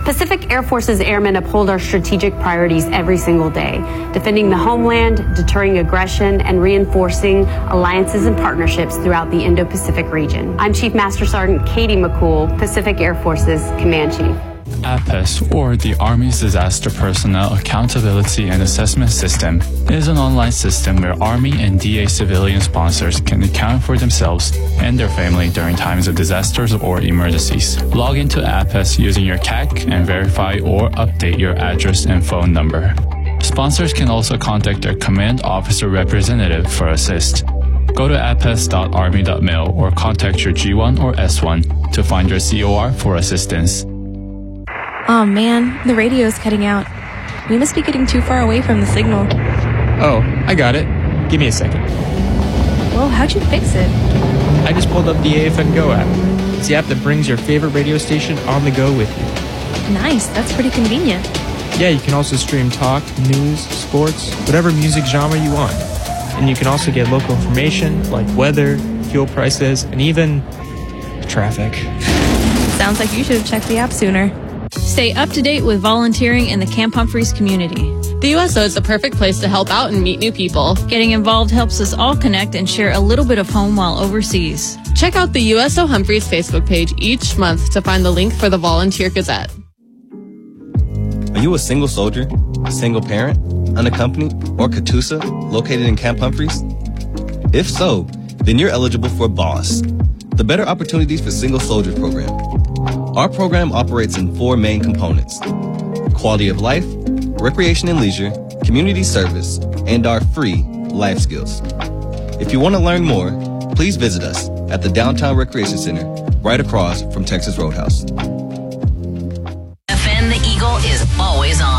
Pacific Air Force's airmen uphold our strategic priorities every single day, defending the homeland, deterring aggression, and reinforcing alliances and partnerships throughout the Indo-Pacific region. I'm Chief Master Sergeant Katie McCool, Pacific Air Force's Command Chief. APES, or the Army's Disaster Personnel Accountability and Assessment System, is an online system where Army and DA civilian sponsors can account for themselves and their family during times of disasters or emergencies. Log into APES using your CAC and verify or update your address and phone number. Sponsors can also contact their command officer representative for assist. Go to apes.army.mil or contact your G1 or S1 to find your COR for assistance. Oh man, the radio is cutting out. We must be getting too far away from the signal. Oh, I got it. Give me a second. Well, how'd you fix it? I just pulled up the AFN Go app. It's the app that brings your favorite radio station on the go with you. Nice, that's pretty convenient. Yeah, you can also stream talk, news, sports, whatever music genre you want. And you can also get local information like weather, fuel prices, and even traffic. Sounds like you should have checked the app sooner. Stay up to date with volunteering in the Camp Humphreys community. The USO is the perfect place to help out and meet new people. Getting involved helps us all connect and share a little bit of home while overseas. Check out the USO Humphreys Facebook page each month to find the link for the Volunteer Gazette. Are you a single soldier, a single parent, unaccompanied, or Catoosa located in Camp Humphreys? If so, then you're eligible for BOSS, the Better Opportunities for Single Soldiers program. Our program operates in 4 main components: quality of life, recreation and leisure, community service, and our free life skills. If you want to learn more, please visit us at the Downtown Recreation Center, right across from Texas Roadhouse. FN The Eagle is always on.